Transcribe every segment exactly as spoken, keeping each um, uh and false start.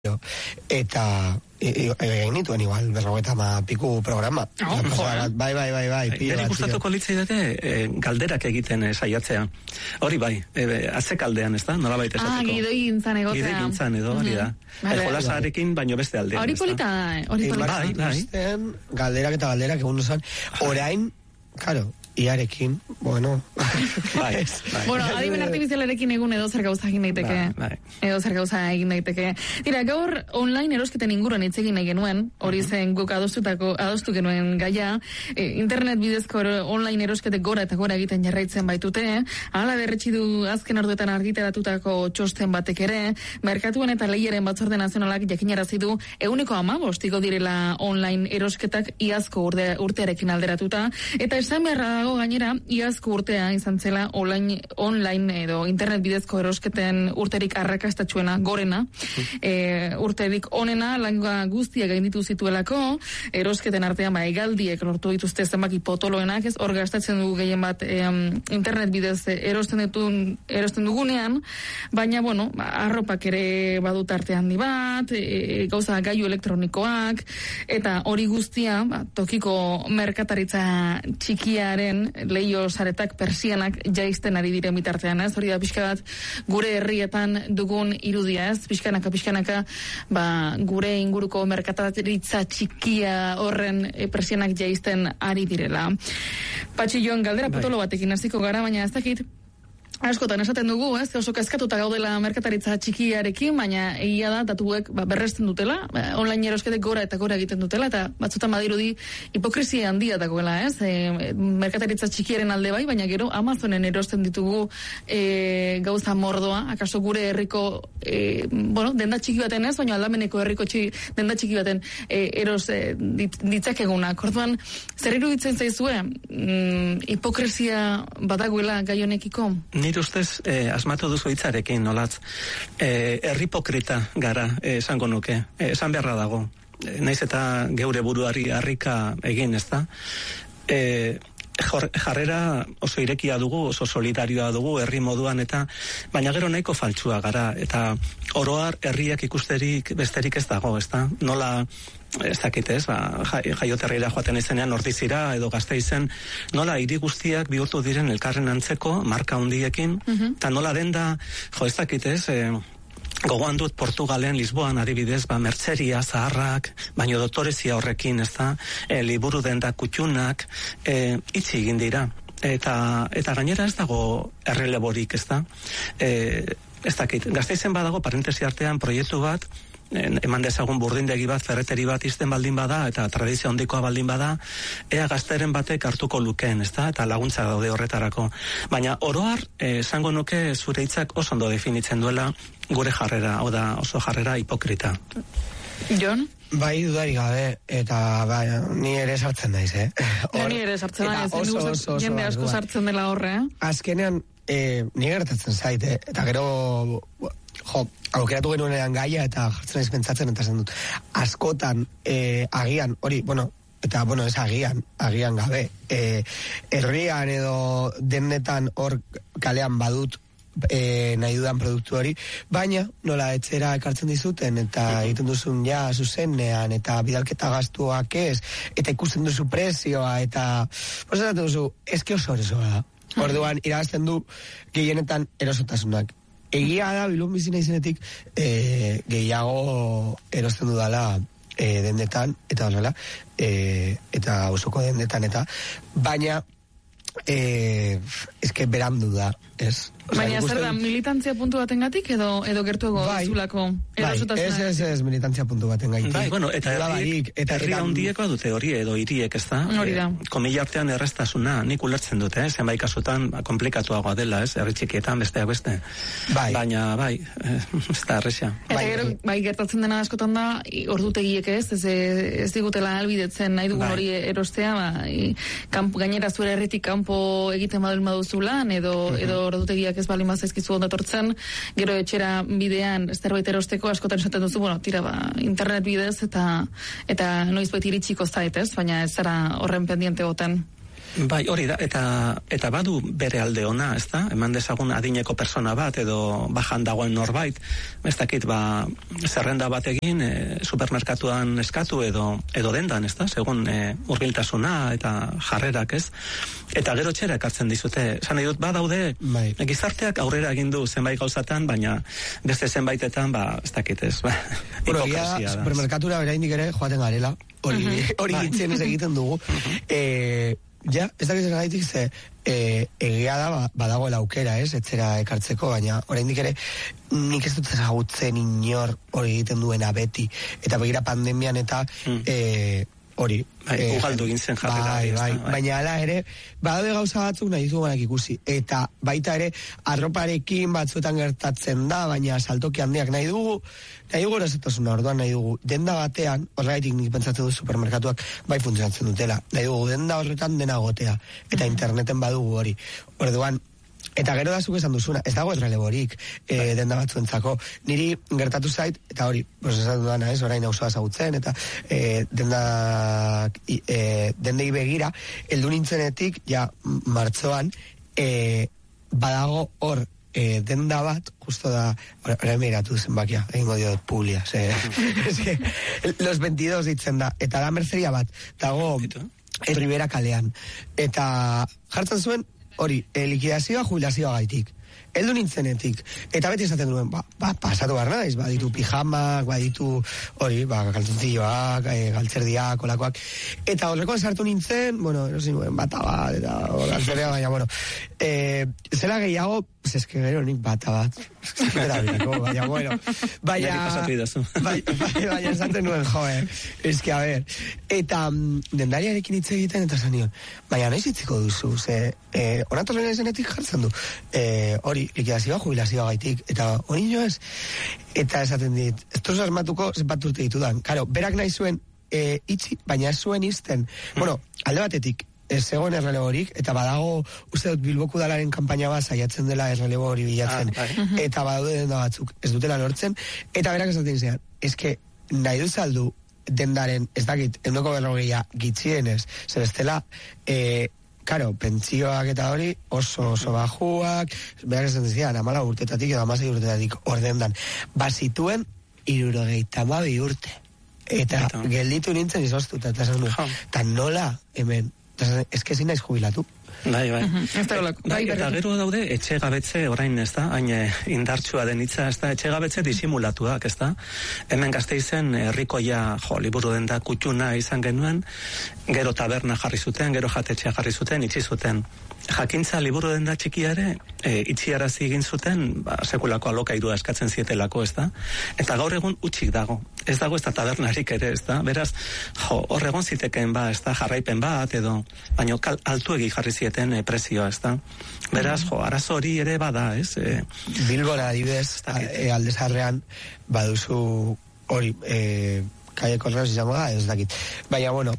eta egin nituen igual berrogeita ma piku programa. Oh, bai, bai, bai, bai. Nire gustatuko litzaiake e, galderak egiten e, saiatzea. Hori bai, e, atzekaldean, ez da? Nola baita esateko. Ah, gidoi gintzan egotea. Gidoi gintzan edo, hori da. Vale. E, jolasarekin baino beste aldean. Hori polita da, hori polita. Bai, bai. Galderak eta galderak egun duzan. Orain, karo, iarekin, bueno. Bai, bai. Bueno, adimen artifizialarekin egun edo zer gauza egin daiteke. Bai, bai. Edo zer gauza egin daiteke. Tira, gaur online erosketen inguruan hitz egin nahi genuen, hori zen guk adostutako, adostu genuen gaia, e, internet bidezko online erosketek gora eta gora egiten jarraitzen baitute, hala berretsi du azken orduetan argitaratutako txosten batek ere, merkatuan eta lehiaren batzorde nazionalak jakinarazi du ehuneko hamabost igo direla online erosketak iazko urte, urtearekin alderatuta, eta esan beharra dago gainera, iazko urtea izan zela online, online edo internet bidezko erosketen urterik arrakastatxuena gorena, e, urterik onena langa guztia gainditu zituelako, erosketen artean ba, egaldiek lortu dituzte zenbaki potoloenak, ez hor gastatzen dugu gehien bat e, internet bidez erosten, ditun, erosten dugunean, baina bueno, ba, arropak ere badut arte handi bat, e, gauza gailu elektronikoak, eta hori guztia, ba, tokiko merkataritza txikiaren leio saretak persianak jaisten ari diren bitartean, ez? Hori da pixka bat gure herrietan dugun irudia, ez? Pixkanaka, pixkanaka, ba, gure inguruko merkataritza txikia horren e, persianak jaisten ari direla. Patxi Joan, galdera potolo batekin hasiko gara, baina ez dakit, askotan esaten dugu, ez, oso kaskatuta gaudela merkataritza txikiarekin, baina egia da, datuek ba, berresten dutela, ba, online erosketek gora eta gora egiten dutela, eta batzutan badirudi hipokresia handia dagoela, ez, e, merkataritza txikiaren alde bai, baina gero Amazonen erosten ditugu e, gauza mordoa, akaso gure herriko, e, bueno, denda txiki baten ez, baina aldameneko herriko txiki, denda txiki baten e, eros e, ditzakegunak. Orduan, zer iruditzen zaizue, mm, hipokresia badagoela gai honekiko? Nire ustez, eh, asmatu duzu hitzarekin, nolatz, eh, erripokrita gara, eh, esango nuke, eh, esan beharra dago, eh, naiz eta geure buruari harrika egin, ez da? Eh, jarrera oso irekia dugu, oso solidarioa dugu, herri moduan, eta baina gero nahiko faltsua gara, eta oroar herriak ikusterik besterik ez dago, ez da? Nola, ez dakit ez, ba, jaioterrira joaten izenean Ordizira edo Gasteizen, nola hiri guztiak bihurtu diren elkarren antzeko, marka handiekin, eta uh-huh. nola denda, jo ez dakit ez, e, gogoan dut Portugalen, Lisboan adibidez, ba, mertzeria, zaharrak, baino doktorezia horrekin, ez da, e, liburu denda kutxunak, e, itxi egin dira. Eta, eta gainera ez dago erreleborik, ez da. E, ez dakit, Gasteizen badago, parentesi artean proiektu bat, eman dezagun burdindegi bat, ferreteri bat izten baldin bada, eta tradizio handikoa baldin bada, ea gazteren batek hartuko lukeen, ezta? Eta laguntza daude horretarako. Baina oroar, esango nuke zure hitzak oso ondo definitzen duela gure jarrera, hau da oso jarrera hipokrita. Jon? Bai, dudarik gabe, eta bai, ni ere sartzen naiz, eh? Or, ni ere sartzen naiz, oso, oso, oso, jende asko sartzen dela horre, eh? Azkenean, eh, ni gertatzen zait, eh? Eta gero, jo, aukeratu genuenean gaia, eta jartzen naiz pentsatzen, eta zen dut, askotan, eh, agian, hori, bueno, eta, bueno, ez agian, agian gabe, eh, herrian edo denetan hor kalean badut, E, nahi dudan produktu hori, baina nola etxera ekartzen dizuten eta egiten duzun ja zuzenean eta bidalketa gastuak ez eta ikusten duzu prezioa eta posatzen duzu, eski oso erosoa da. Orduan irabazten du gehienetan erosotasunak. Egia da bilun bizina izenetik e, gehiago erosten dudala e, dendetan eta horrela e, eta osoko dendetan eta baina Eh, es que berandu da, ez? Baina zer da, militantzia puntu batengatik edo edo gertuago bai, zulako erosotasuna? Bai, ez, ez, ez, militantzia puntu batengatik. Bai, bueno, eta herriek, eta herri handieko dute hori edo hiriek, ez da? Hori da. E, komila artean errestasuna, nik ulertzen dute, eh? Zenbait kasutan komplikatuagoa dela, ez? Herri txikietan besteak beste. Bai. Baina, bai, ez da erresa. Eta bai, gero, bai, gertatzen dena askotan da, ordutegiek ez, ez, ez digutela albidetzen nahi dugun bai. Hori erostea, bai, kamp, gainera zure herritik kanpo egiten baduen baduzu lan, edo, uh-huh. edo ordutegiak ez bali mazizkizu ondatortzen, gero etxera bidean zerbait erosteko askotan esaten duzu, bueno, tira ba, internet bidez eta eta noiz beti iritsiko zaitez, baina ez zara horren pendiente goten. Bai, hori da, eta eta badu bere alde ona, ez da? Eman dezagun adineko persona bat, edo bajan dagoen norbait, ez dakit, ba, zerrenda bat egin, e, supermerkatuan eskatu edo edo dendan, ez da? Segun e, hurbiltasuna eta jarrerak, ez? Eta gero txera ekartzen dizute. Esan nahi dut, badaude, bai. Gizarteak aurrera egin du zenbait gauzatan, baina beste zenbaitetan, ba, ez dakit, ez? Ba, bueno, ja, supermerkatura beraindik ere joaten garela, hori uh-huh. hori gitzen ez egiten dugu. Uh-huh. eh, ja, ez dakit zer gaitik ze eh, egia da ba, badagoela aukera, ez, etzera ekartzeko, baina oraindik ere nik ez dut ezagutzen inor hori egiten duena beti. Eta begira pandemian eta mm. eh, hori. Bai, eh, ugaldu gintzen jarrera. Bai, bai, bai. Baina ala ere, badaude gauza batzuk nahi zuenak ikusi. Eta baita ere, arroparekin batzuetan gertatzen da, baina saltoki handiak nahi dugu, nahi dugu erazetasuna, orduan nahi dugu. Denda batean, horregaitik nik pentsatzen du supermerkatuak bai funtzionatzen dutela. Nahi dugu, denda horretan dena gotea. Eta interneten badugu hori. Orduan, eta gero da zuk esan duzuna, ez dago erreleborik e, bai. Denda batzuentzako. Niri gertatu zait, eta hori, pues esan dudana, ez, orain hausoa zagutzen, eta e, denda, e, dendei begira, heldu nintzenetik, ja, martzoan, e, badago hor, e, denda bat, justo da, orain behiratu zenbakia, egingo diot publia, ze, eske, los veintidós ditzen da, eta da merceria bat, dago, Ribera kalean, eta jartzen zuen, hori, eh, likidazioa, jubilazioa gaitik. Eldu nintzenetik. Eta beti esaten duen, ba, ba pasatu behar naiz, ba, ditu pijamak, ba, ditu, hori, ba, galtzontzioak, e, galtzerdiak, olakoak. Eta horrekoan sartu nintzen, bueno, erosin nuen, bata bat, eta galtzerea, baina, bueno, e, zela gehiago, eske gero nik bata bat, zera biriko, baina, bueno, baina, baina, baina, esaten nuen, jo, eh, eske, a ber, eta mm, dendariarekin hitz egiten, eta zan nion, baina nahiz hitziko duzu, ze, eh, onatolen ezenetik jartzen du, eh, hori, likidazioa, jubilazioa gaitik, eta hori jo ez, eta esaten dit, ez toz asmatuko zenbat urte ditudan, karo, berak nahi zuen e, itxi, baina ez zuen izten, mm. bueno, alde batetik, ez zegoen erreleborik, eta badago, uste dut Bilboku dalaren kanpaina bat saiatzen dela errelebo hori bilatzen, ah, eta badaude denda batzuk, ez dutela lortzen, eta berak esaten zean, eske nahi duzaldu dendaren, ez dakit, endoko berrogeia gitxienez, zer bestela, e, karo, pentsioak eta hori oso oso bajuak, berak esan zian, amala urtetatik edo amasei urtetatik ordendan. Bazituen hirurogeita hamabi urte. Eta Eto. gelditu nintzen izoztuta, eta esan nuen, eta nola hemen, ez que ezin naiz jubilatu. Bai, bai. Uh-huh. bai, bai eta gero daude etxegabetze orain, ez da, hain indartsua den hitza, ez da, etxegabetze disimulatuak, ez da. Hemen Gasteizen herrikoia, jo, liburu denda kutxuna izan genuen, gero taberna jarri zuten, gero jatetxea jarri zuten, itxi zuten. Jakintza liburu denda txikiare, e, itxiarazi egin zuten, ba, sekulako alokairua eskatzen zietelako, ez da. Eta gaur egun utxik dago. Ez dago ez da tabernarik ere, ez da. Beraz, jo, hor egon ziteken ba, ez da, jarraipen bat, edo, baino kal, altuegi jarri zieten e, prezioa, ez da. Beraz, jo, arazo hori ere bada, ez. E, Bilbora adibidez, e, aldezarrean, baduzu hori, e, kaie korreos izango da, ez dakit. Baina, bueno,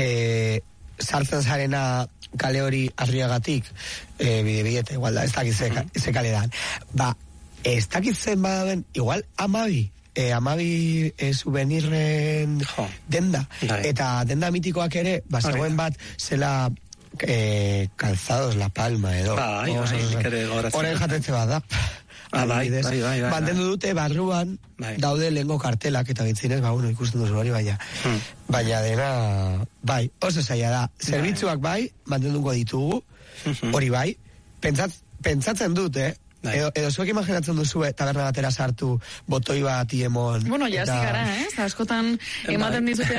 e, sartzen zarena kale hori arriagatik, e, bide bidete, igual da, ez dakit ze, ze kale dan. Ba, ez dakit zen badaben, igual amabi, e, amabi e, souvenirren jo. denda. Dai. Eta denda mitikoak ere, ba, zegoen bat, zela e, calzados La Palma, edo. Ba, horren jatetze bat da. Ah, bai, bai, bai, bai, mantendu dute barruan bai. daude lehengo kartelak eta bitzinez, ba, bueno, ikusten duzu hori, baina hmm. baina dena, bai, oso zaila da, zerbitzuak bai, mantenduko ditugu, hori bai, pentsat, pentsatzen dut, eh, edo, edo zuek imaginatzen duzue taberna batera sartu botoi bat iemon. Bueno, ja, eta... zigara, eh? Askotan ematen dizute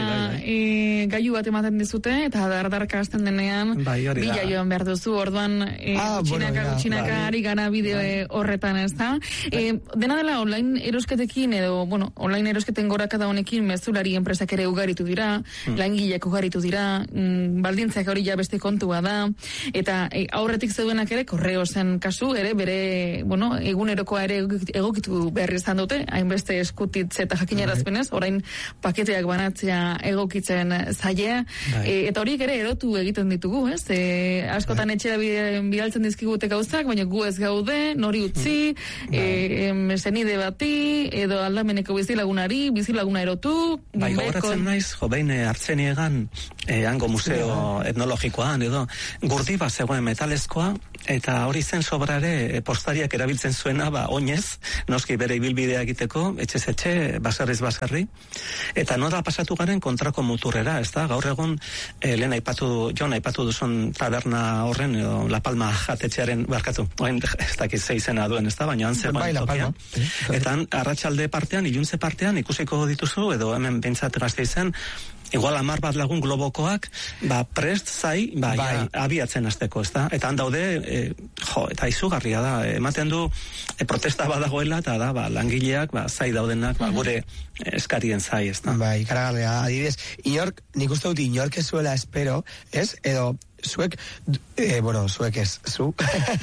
e, gaiu bat ematen dizute, eta dardarka hasten denean bila joan behar duzu, orduan e, ah, txinaka, bueno, txinaka bai. ari gana bideo bai. horretan, ez da? E, dena dela, online erosketekin, edo, bueno, online erosketen gorakada honekin, mezulari enpresak ere ugaritu dira, hmm. langileak ugaritu dira, mm, baldintzak hori ja beste kontua da, eta e, aurretik zeudenak ere, korreo zen kasu, ere, bere ere, bueno, egunerokoa ere egokitu behar izan dute, hainbeste eskutitze eta jakinarazpenez, orain paketeak banatzea egokitzen zaie, e, eta horiek ere erotu egiten ditugu, ez? E, askotan etxera bidaltzen dizkigute gauzak, baina gu ez gaude, nori utzi, e, senide bati, edo aldameneko bizilagunari, bizilaguna erotu, bai, gogoratzen naiz, jo, behin hartzen egan, e, hango museo etnologikoan, edo, gurdi bat zegoen metalezkoa, eta hori zen sobrare postariak erabiltzen zuena, ba, oinez, noski bere ibilbidea egiteko, etxez etxe, basarriz basarri, eta nora pasatu garen kontrako muturrera, ez da, gaur egun, e, lehen aipatu, jon aipatu duzun taberna horren, edo La Palma jatetxearen, barkatu, oen, ez dakit ze izena duen, ez da, baina antzegoen bai, tokian, eta arratsalde partean, iluntze partean, ikusiko dituzu, edo hemen bintzat gazte izen, igual amar bat lagun globokoak, ba, prest zai, ba, bai. ja, abiatzen azteko, ez da? Eta handaude, e, jo, eta izugarria da, ematen du, e, protesta badagoela, eta da, ba, langileak, ba, zai daudenak, ba, gure eskarien zai, ez da? Bai, ikaragarria, adibidez, inork, nik uste dut, inork ez zuela espero, ez? Edo, zuek, eh, bueno, zuek ez, zu.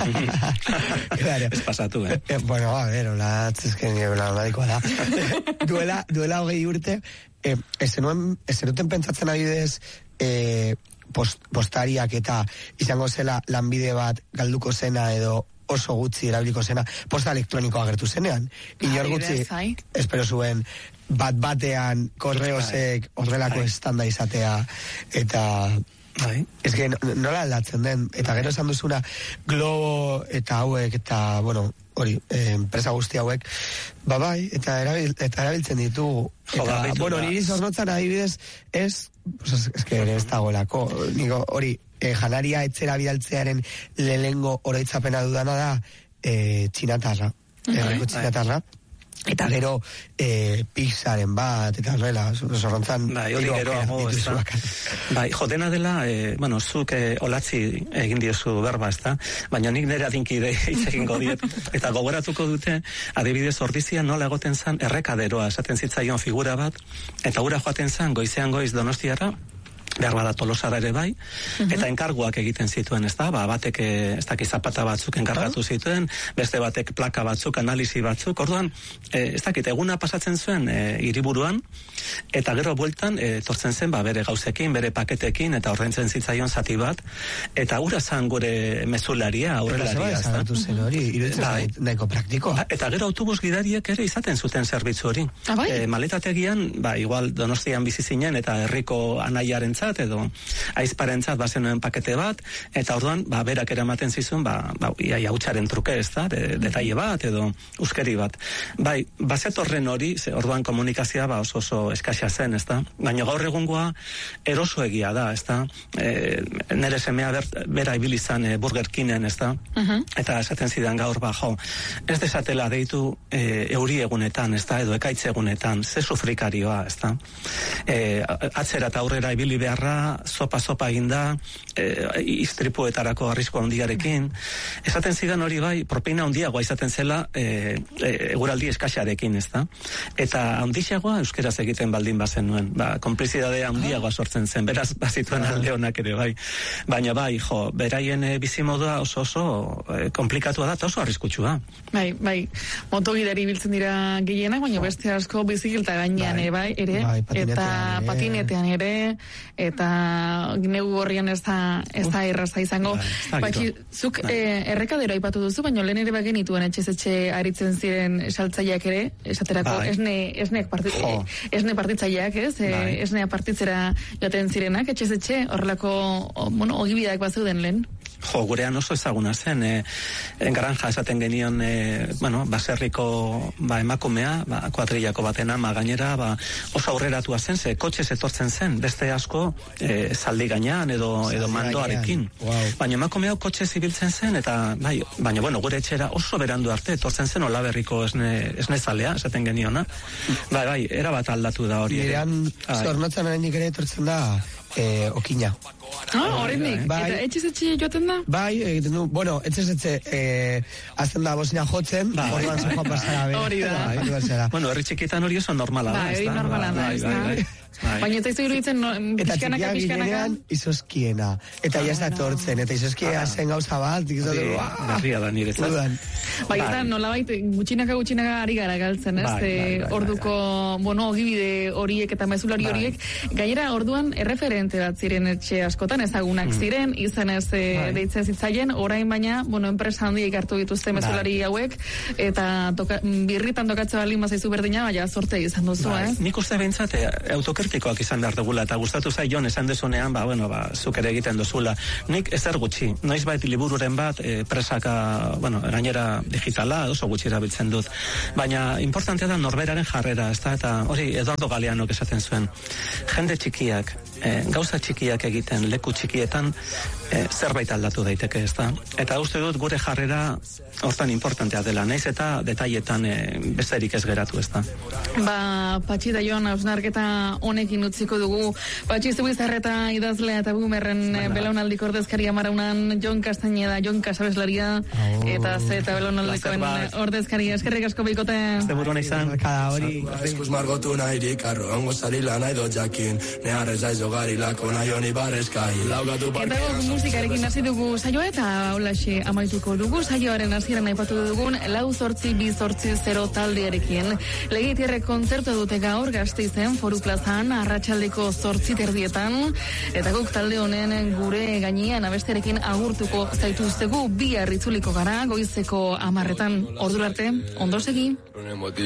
Claro. Ez pasatu, eh? eh bueno, a ver, hola, txezken, hola, hola, da. duela, duela hogei urte, eh, ez zenuen, ez zenuten pentsatzen adibidez, eh, post, postariak eta izango zela lanbide bat galduko zena edo oso gutxi erabiliko zena, posta elektronikoa agertu zenean. Inor gutxi, espero zuen, bat batean, korreosek, horrelako estanda izatea, eta... Bai. Ez que nola aldatzen den, eta gero esan duzuna globo eta hauek, eta, bueno, hori, eh, enpresa guzti hauek, ba bai, eta, erabil, eta erabiltzen ditugu. Eta, Joda, bueno, niri zornotzan adibidez, ez, pues, ez que ez dagoelako, nigo, hori, eh, janaria etzera bidaltzearen lehengo oroitzapena dudana da, eh, txinatarra, bai, erreko txinatarra. Eta gero eh, Pixaren bat, eta horrela, zorrontzan... Bai, hori geroago, ez da. Bai, jodena dela, eh, bueno, zuk eh, olatzi egin diozu berba, ez da, baina nik nire adinkide hitz egingo diet, eta gogoratuko dute, adibidez ordizian nola egoten zan errekaderoa, esaten zitzaion figura bat, eta ura joaten zan goizean goiz Donostiara, behar bada Tolosara ere bai, uh-huh. eta enkarguak egiten zituen, ez da, ba, batek ez daki zapata batzuk enkargatu zituen, beste batek plaka batzuk, analisi batzuk, orduan, e, ez dakit, eguna pasatzen zuen e, hiriburuan, eta gero bueltan, e, tortzen zen, ba, bere gauzekin, bere paketekin, eta horrentzen zitzaion zati bat, eta ura zan gure mezularia, aurrelaria, ez da. Zen hori, iruditzen nahiko praktikoa. Eta gero autobus gidariek ere izaten zuten zerbitzu hori. Ah, bai? E, maletategian, ba, igual Donostian bizi zinen, eta herriko anaiaren edo aizparentzat bazenuen pakete bat, eta orduan, ba, berak eramaten zizun, ba, ba, iaia hutsaren truke, ez da, de, detaile bat, edo uskeri bat. Bai, bazetorren hori, ze orduan komunikazioa ba, oso oso eskasia zen, ez da, baina gaur egungoa eroso egia da, ez da, e, nere semea ber, bera ibilizan e, Burger Kingen, ez da, uh-huh. eta esaten zidan gaur, ba, jo, ez desatela deitu e, euri egunetan, ez da, edo ekaitze egunetan, ze sufrikarioa, ez da, e, atzera eta aurrera ibili behar sopa-sopa eginda, e, istripuetarako arrisko handiarekin. Esaten zidan hori bai, propina handiagoa izaten zela e, e, eguraldi eskaxarekin, ez da? Eta handixagoa euskeraz egiten baldin bazen nuen. Ba, konplizidadea handiagoa sortzen zen, beraz bazituen alde honak ere bai. Baina bai, jo, beraien e, bizimodua oso oso e, komplikatua da eta oso arriskutsua. Bai, bai, motogidari biltzen dira gehienak, baina beste asko bizikilta gainean bai, bai, ere, bai, patinetean eta ere. patinetean ere, eta negu horrian ez da, ez da erraza izango. Baki, zuk eh, errekadero aipatu duzu, baina lehen ere bagenituen etxez etxe aritzen ziren saltzaileak ere, esaterako bai. esne, esne, parti, oh. esne partitzaileak, ez? Bai. Esnea partitzera joaten zirenak, etxez etxe, horrelako, bueno, ogibideak bat zeuden lehen. Jo, gurean oso ezaguna zen, e, engaranja esaten genion, e, bueno, baserriko ba, emakumea, ba, kuadrillako baten ama gainera, ba, oso aurreratua zen, ze kotxez etortzen zen, beste asko e, zaldi gainean edo, edo mandoarekin. Wow. Baina emakumea kotxez ibiltzen zen, eta bai, baina bueno, gure etxera oso berandu arte, etortzen zen Olaberriko esne, esne zalea, esaten geniona. Bai, bai, erabat aldatu da hori. Nirean, zornotzan arenik ere etortzen da, eh, okina. Ah, horrendik. Bai. Eta etxez etxe joaten da? Bai, egiten du. Bueno, etxez etxe eh, azten da bosina jotzen, bai. Orduan zuan pasara. Hori da. Bai, bueno, herri txikitan hori oso normala da. Bai, hori normala da. Bai, bai, bai. Baina ez zaizu iruditzen, no, pixkanaka, pixkanaka. Izoskiena. Eta ja ez da tortzen, eta izoskiena zen gauza bat, garria da niretzat. Bai, eta nolabait, gutxinaka gutxinaka ari gara galtzen, ez? Orduko, bueno, ogibide horiek eta mezulari horiek, gainera orduan erreferente bat ziren etxe askotan, ezagunak ziren, izan ez deitzen zitzaien, orain baina, bueno, enpresa handiek hartu dituzte mezulari hauek, eta birritan tokatze baldin bazaizu berdina, baina sorte izan duzu, eh? Nik uste behintzat, autokritikoak izan behar dugula, eta gustatu zaion esan dezunean, ba, bueno, ba, zuk ere egiten duzula. Nik ezer gutxi, noiz bait libururen bat, e, presaka, bueno, gainera digitala, oso gutxi erabiltzen dut. Baina, importantea da norberaren jarrera, ez da, eta hori Eduardo Galeanok esaten zuen. Jende txikiak, e, gauza txikiak egiten, leku txikietan, e, zerbait aldatu daiteke, ez da. Eta uste dut gure jarrera hortan importantea dela, naiz eta detailetan e, besterik ez geratu, ez da. Ba, Patxi da Jon, hausnarketa honekin utziko dugu. Patxi Zubizarreta idazlea eta bumerren belaunaldiko ordezkaria maraunan Jon Castañeda, Jon Casabeslaria, oh. eta Z eta belaunaldikoen ordezkaria. Eskerrik asko bikote. Este buruan izan. Kada hori. Eskus margotu nahirik, arro ongo zarila nahi dut jakin, neharrez aizo garilako nahi honi barezkai. Eta guk musikarekin hasi dugu saioa eta holaxe amaituko dugu. Saioaren hasieran aipatu dugun lau zortzi bi zortzi zero taldearekin. Legitierrek kontzertu dute gaur Gasteizen Foru Plazan arratsaldeko zortzi terdietan, eta guk talde honen gure gainean abesterekin agurtuko zaituztegu bihar itzuliko gara goizeko hamarretan. Ordura arte, ondo segi.